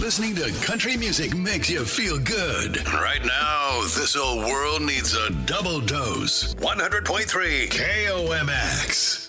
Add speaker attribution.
Speaker 1: Listening to country music makes you feel good. Right now, this old world needs a double dose. 100.3 KOMX.